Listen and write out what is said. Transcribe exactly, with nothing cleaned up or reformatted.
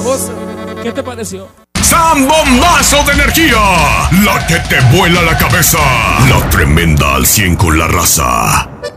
cosa. ¿Qué te pareció? ¡Zambombazo de energía! La que te vuela la cabeza. La tremenda al cien con la raza.